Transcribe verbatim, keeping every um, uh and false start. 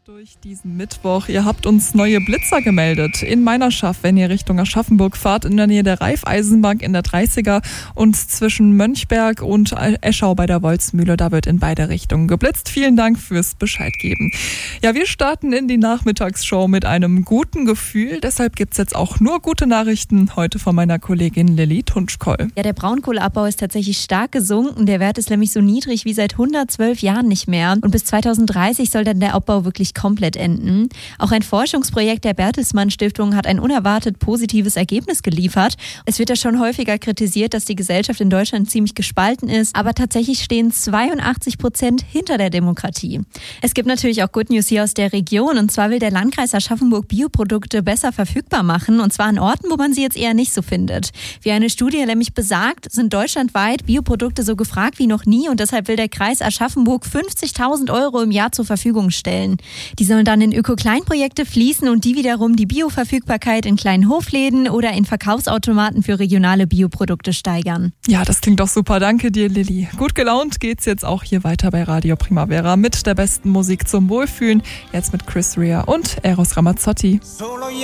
durch diesen Mittwoch. Ihr habt uns neue Blitzer gemeldet in Meinerschaft, wenn ihr Richtung Aschaffenburg fahrt, in der Nähe der Raiffeisenbank in der dreißiger und zwischen Mönchberg und Eschau bei der Wolzmühle. Da wird in beide Richtungen geblitzt. Vielen Dank fürs Bescheid geben. Ja, wir starten in die Nachmittagsshow mit einem guten Gefühl. Deshalb gibt's jetzt auch nur gute Nachrichten heute von meiner Kollegin Lilly Tunschkoll. Ja, der Braunkohleabbau ist tatsächlich stark gesunken. Der Wert ist nämlich so niedrig wie seit hundertzwölf Jahren nicht mehr. Und bis zweitausenddreißig soll dann der Abbau wirklich komplett enden. Auch ein Forschungsprojekt der Bertelsmann Stiftung hat ein unerwartet positives Ergebnis geliefert. Es wird ja schon häufiger kritisiert, dass die Gesellschaft in Deutschland ziemlich gespalten ist, aber tatsächlich stehen zweiundachtzig Prozent hinter der Demokratie. Es gibt natürlich auch Good News hier aus der Region, und zwar will der Landkreis Aschaffenburg Bioprodukte besser verfügbar machen, und zwar an Orten, wo man sie jetzt eher nicht so findet. Wie eine Studie nämlich besagt, sind deutschlandweit Bioprodukte so gefragt wie noch nie, und deshalb will der Kreis Aschaffenburg fünfzigtausend Euro im Jahr zur Verfügung stellen. Die sollen dann in Öko-Kleinprojekte fließen und die wiederum die Bioverfügbarkeit in kleinen Hofläden oder in Verkaufsautomaten für regionale Bioprodukte steigern. Ja, das klingt doch super. Danke dir, Lilly. Gut gelaunt geht's jetzt auch hier weiter bei Radio Primavera mit der besten Musik zum Wohlfühlen. Jetzt mit Chris Rea und Eros Ramazzotti.